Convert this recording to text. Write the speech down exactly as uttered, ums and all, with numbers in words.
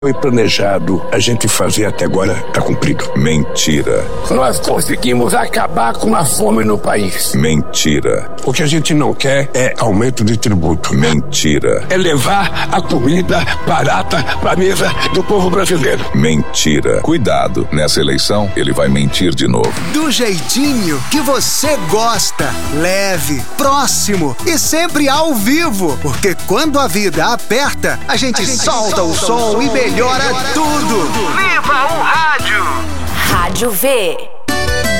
foi planejado a gente fazer até agora está cumprido. Mentira. Nós conseguimos acabar com a fome no país. Mentira. O que a gente não quer é aumento de tributo. Mentira. É levar a comida barata para a mesa do povo brasileiro. Mentira. Cuidado, nessa eleição ele vai mentir de novo. Do jeitinho que você gosta. Leve, próximo e sempre ao vivo. Porque quando a vida aperta, a gente, a gente solta, solta o som, som e melhora, melhora tudo. tudo. Viva o rádio! Rádio V.